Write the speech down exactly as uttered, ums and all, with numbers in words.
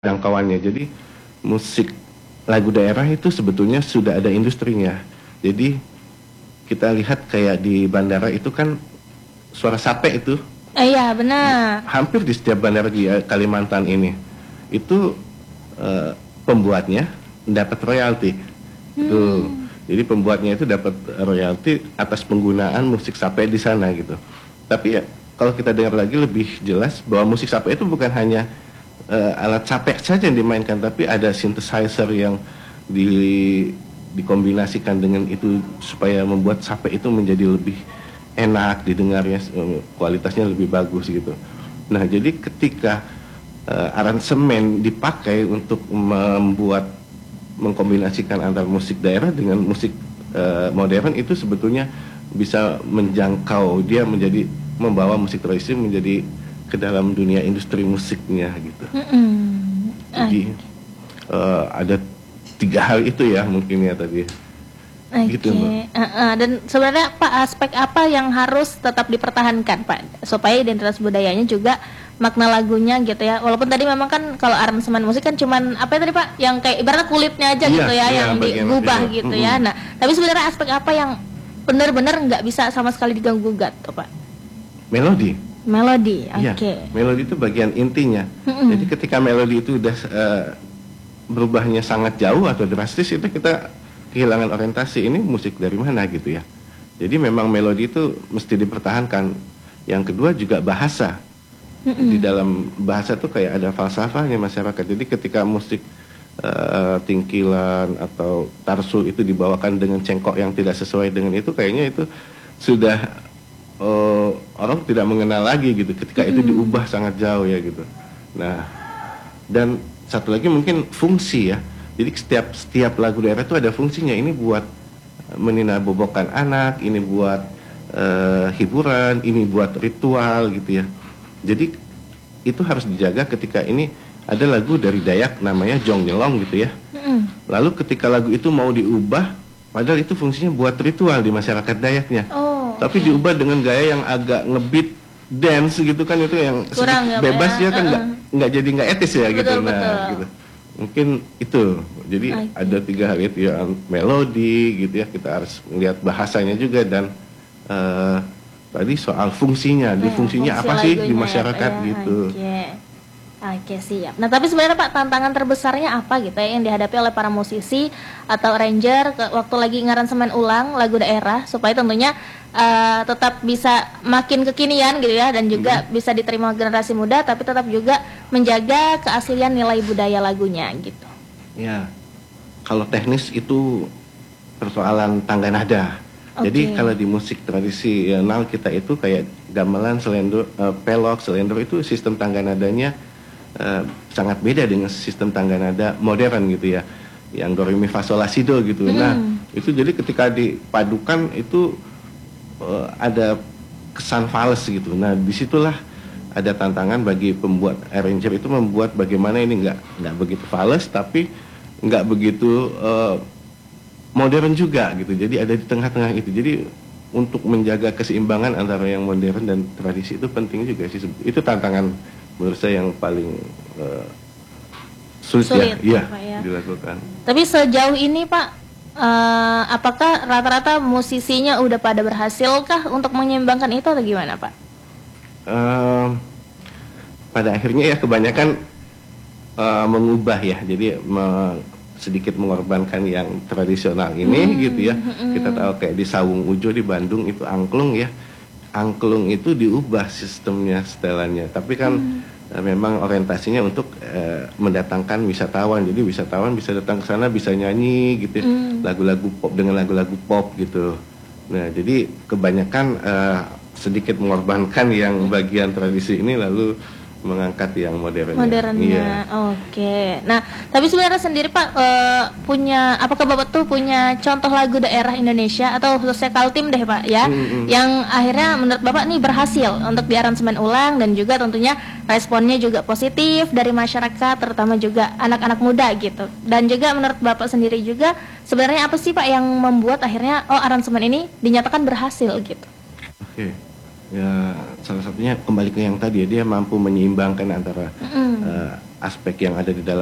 jangkauannya. Jadi musik lagu daerah itu sebetulnya sudah ada industrinya. Jadi kita lihat kayak di bandara itu kan suara sape itu. Eh, iya benar. Hampir di setiap bandara di Kalimantan ini itu uh, pembuatnya dapat royalti. Hmm. Itu jadi pembuatnya itu dapat royalti atas penggunaan musik sape di sana gitu. Tapi ya kalau kita dengar lagi lebih jelas bahwa musik sape itu bukan hanya uh, alat sape saja yang dimainkan, tapi ada synthesizer yang di dikombinasikan dengan itu supaya membuat sape itu menjadi lebih enak didengarnya, kualitasnya lebih bagus gitu. Nah, jadi ketika uh, aransemen dipakai untuk membuat mengkombinasikan antara musik daerah dengan musik uh, modern, itu sebetulnya bisa menjangkau, dia menjadi membawa musik tradisi menjadi ke dalam dunia industri musiknya gitu. Mm-hmm. Jadi uh, ada tiga hal itu ya mungkin ya tadi. Oke. Okay. Uh, uh, dan sebenarnya Pak, aspek apa yang harus tetap dipertahankan Pak supaya identitas budayanya juga makna lagunya gitu ya. Walaupun tadi memang kan kalau aransemen musik kan cuman apa ya tadi Pak, yang kayak ibaratnya kulitnya aja iya, gitu ya, iya, yang diubah gitu mm-hmm. ya. Nah, tapi sebenarnya aspek apa yang benar-benar nggak bisa sama sekali diganggu-gugat tuh Pak? Melodi. Melodi, oke. Okay. Ya, melodi itu bagian intinya. Mm-hmm. Jadi ketika melodi itu udah uh, berubahnya sangat jauh atau drastis, itu kita kehilangan orientasi, ini musik dari mana gitu ya. Jadi memang melodi itu mesti dipertahankan. Yang kedua juga bahasa. Mm-hmm. Di dalam bahasa tuh kayak ada falsafahnya masyarakat. Jadi ketika musik uh, tingkilan atau tarsul itu dibawakan dengan cengkok yang tidak sesuai dengan itu, kayaknya itu sudah uh, orang tidak mengenal lagi gitu. Ketika mm-hmm. itu diubah sangat jauh ya gitu. Nah, dan satu lagi mungkin fungsi ya. Jadi setiap setiap lagu daerah itu ada fungsinya. Ini buat meninabobokan anak, ini buat uh, hiburan, ini buat ritual gitu ya. Jadi itu harus dijaga. Ketika ini ada lagu dari Dayak namanya Jong Nyelong gitu ya. Mm. Lalu ketika lagu itu mau diubah, padahal itu fungsinya buat ritual di masyarakat Dayaknya. Oh, tapi okay. diubah dengan gaya yang agak ngebeat dance gitu kan, itu yang kurang bebas ya, ya kan nggak uh-uh. nggak jadi nggak etis ya. Betul, gitu. Nah, betul. gitu. Mungkin itu. Jadi okay. ada tiga hal itu ya, melodi gitu ya, kita harus melihat bahasanya juga, dan uh, tadi soal fungsinya, di fungsinya fungsi apa sih di masyarakat ya, gitu. Oke, okay. okay, siap. Nah, tapi sebenarnya Pak, tantangan terbesarnya apa gitu ya yang dihadapi oleh para musisi atau arranger ke, waktu lagi ngaransemen ulang lagu daerah supaya tentunya uh, tetap bisa makin kekinian gitu ya, dan juga hmm. bisa diterima generasi muda, tapi tetap juga menjaga keaslian nilai budaya lagunya gitu. Ya, kalau teknis itu persoalan tangga nada. Okay. Jadi kalau di musik tradisional kita itu kayak gamelan, selendor, uh, pelok, selendor, itu sistem tangga nadanya uh, sangat beda dengan sistem tangga nada modern gitu ya, yang do re mi fa sol la si do gitu. Mm. Nah itu jadi ketika dipadukan itu uh, ada kesan fals gitu. Nah disitulah ada tantangan bagi pembuat arranger itu membuat bagaimana ini nggak nggak begitu fals tapi nggak begitu uh, modern juga gitu. Jadi ada di tengah-tengah itu. Jadi untuk menjaga keseimbangan antara yang modern dan tradisi itu penting juga sih. Itu tantangan menurut saya yang paling uh, sulit, sulit ya, ya dilakukan. Tapi sejauh ini Pak, uh, apakah rata-rata musisinya udah pada berhasilkah untuk menyeimbangkan itu atau gimana Pak? Uh, pada akhirnya ya kebanyakan uh, mengubah ya. Jadi me- sedikit mengorbankan yang tradisional ini hmm, gitu ya. Hmm. Kita tahu kayak di Sawung Ujo di Bandung itu angklung ya. Angklung itu diubah sistemnya, setelannya. Tapi kan hmm. uh, memang orientasinya untuk uh, mendatangkan wisatawan. Jadi wisatawan bisa datang ke sana, bisa nyanyi gitu ya. Hmm. Lagu-lagu pop dengan lagu-lagu pop gitu. Nah, jadi kebanyakan uh, sedikit mengorbankan yang bagian tradisi ini lalu mengangkat yang modernnya. Modernnya, iya. Oke. Nah, tapi sebenarnya sendiri Pak e, punya, apakah Bapak tuh punya contoh lagu daerah Indonesia atau khususnya Kaltim deh Pak ya, mm-hmm. yang akhirnya menurut Bapak nih berhasil untuk diaransemen ulang dan juga tentunya responnya juga positif dari masyarakat, terutama juga anak-anak muda gitu. Dan juga menurut Bapak sendiri juga sebenarnya apa sih Pak yang membuat akhirnya oh aransemen ini dinyatakan berhasil gitu? Oke. Ya salah satunya kembali ke yang tadi ya, dia mampu menyeimbangkan antara mm. uh, aspek yang ada di dalam